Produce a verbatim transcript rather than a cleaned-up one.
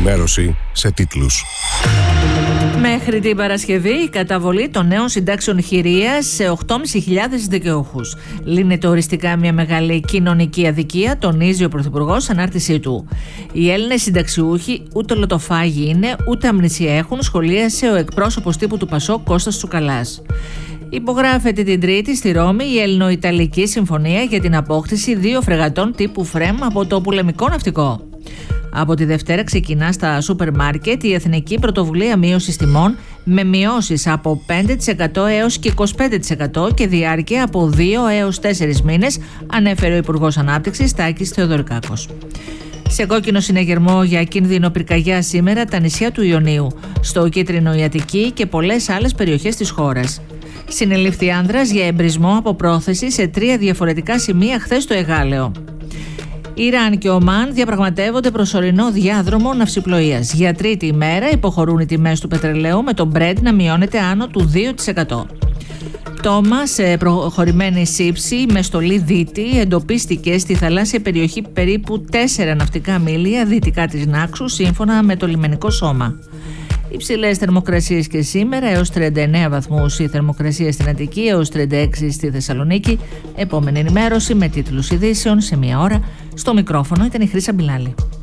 ενημέρωση σε τίτλους. Μέχρι την Παρασκευή η καταβολή των νέων συντάξεων χειρίας σε οκτώ χιλιάδες πεντακόσιους δικαιούχους. Λύνεται οριστικά μια μεγάλη κοινωνική αδικία, τονίζει ο Πρωθυπουργός στην ανάρτησή του. Οι Έλληνες συνταξιούχοι ούτε λοτοφάγοι είναι, ούτε αμνησία έχουν, σχολίασε ο εκπρόσωπος τύπου του Πασόκ Κώστας Τσουκαλάς. Υπογράφεται την Τρίτη στη Ρώμη η Ελληνο-Ιταλική Συμφωνία για την απόκτηση δύο φρεγατών τύπου Φρέμ από το πολεμικό ναυτικό. Από τη Δευτέρα ξεκινά στα σούπερ μάρκετ η Εθνική Πρωτοβουλία Μείωσης Τιμών με μειώσεις από πέντε τοις εκατό έως και είκοσι πέντε τοις εκατό και διάρκεια από δύο έως τέσσερις μήνες, ανέφερε ο Υπουργός Ανάπτυξης Τάκης Θεοδωρικάκος. Σε κόκκινο συναγερμό για κίνδυνο πυρκαγιά σήμερα τα νησιά του Ιωνίου, στο Κίτρινο η Αττική και πολλές άλλες περιοχές της χώρας. Συνελήφθη άνδρας για εμπρισμό από πρόθεση σε τρία διαφορετικά σημεία χθες στο Εγάλεο. Ιράν και Ομάν διαπραγματεύονται προσωρινό διάδρομο ναυσιπλοείας. Για τρίτη ημέρα υποχωρούν οι τιμές του πετρελαίου με το Brent να μειώνεται άνω του δύο τοις εκατό. Τόμα σε προχωρημένη σύψη με στολή Δίτη εντοπίστηκε στη θαλάσσια περιοχή περίπου τέσσερα ναυτικά μίλια δυτικά της Νάξου, σύμφωνα με το λιμενικό σώμα. Υψηλές θερμοκρασίες και σήμερα, έως τριάντα εννέα βαθμούς η θερμοκρασία στην Αττική, έως τριάντα έξι στη Θεσσαλονίκη. Επόμενη ενημέρωση με τίτλους ειδήσεων σε μία ώρα. Στο μικρόφωνο ήταν η Χρύσα Μπιλάλη.